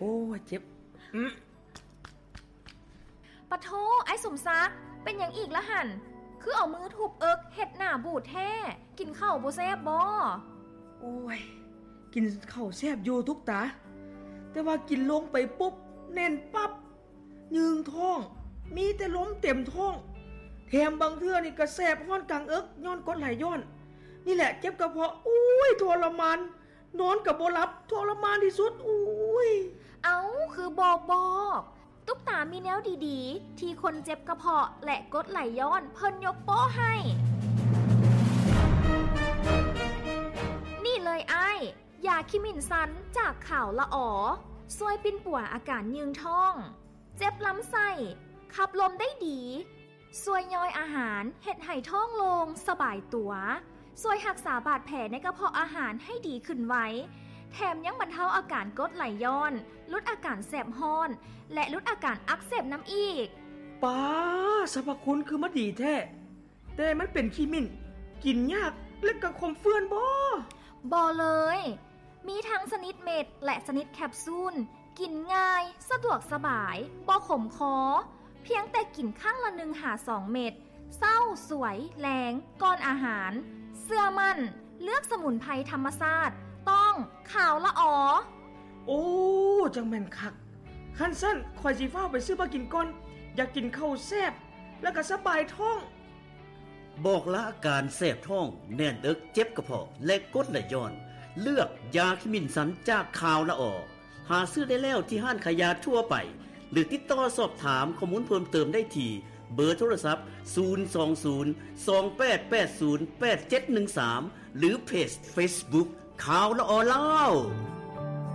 อ้ยเจ็บปะโทไอ้สมซักเป็นหยังอีกละหั่นคือเอามือทุบเอิกเฮ็ดหน้าบูดแท้กินข้าวบ่แซ่บบ่โอ้ยกินข้าวแซ่บอยู่ทุกตาแต่ว่ากินลงไปปุ๊บแน่นปั๊บยืงท้องมีแต่ล้มเต็มท้องแถมบางเทื่อนี่ก็แสบฮ้อนกลางเอิกย้อนกดไหลย้อนนี่แหละเจ็บกระเพาะอุ้ยทรมานนอนก็บ่หลับทรมานที่สุดอุ้ยเอาคือบอกตุ๊กตามีแนวดีๆที่คนเจ็บกระเพาะและกดไหลย้อนเพิ่นยกโป้ให้นี่เลยไอ้ยาคิมินซันจากข่าวละอ๋อช่วยปิ้นป่วอาการยืงท้องเจ็บลำไส้ขับลมได้ดีช่วยย่อยอาหารเฮ็ดให้ท้องโล่งสบายตัวช่วยรักษาบาดแผลในกระเพาะอาหารให้ดีขึ้นไว้แถมยังบรรเทาอาการกรดไหลย้อนลดอาการแสบฮ้อนและลดอาการอักเสบน้ำอีกป้าสรรพคุณคือมันดีแท้แต่มันเป็นขี้มิ่นกินยากและก็คมเฟื่อนบ่เลยมีทั้งชนิดเม็ดและชนิดแคปซูลกินง่ายสะดวกสบายบ่ขมคอเพียงแต่กินข้างละ1-2 เม็ดเศร้าสวยแรงก่อนอาหารเสื้อมั่นเลือกสมุนไพรธรรมชาติต้องข่าวละอ๋อโอ้จังแม่นคักคันสั้นคอยสิฟ้าไปซื้อมากินก่อนอยากกินข้าวแซ่บแล้วก็สบายท้องบอกละอาการแสบท้องแน่นเอิกเจ็บกระเพาะและกดไหลย้อนเลือกยาคิมินสันจากข่าวละอ๋อหาซื้อได้แล้วที่ห้างขายยาทั่วไปหรือติดต่อสอบถามข้อมูลเพิ่มเติมได้ที่เบอร์โทรศัพท์02028808713หรือเพจ Facebook ข่าวละอ๋อเล่า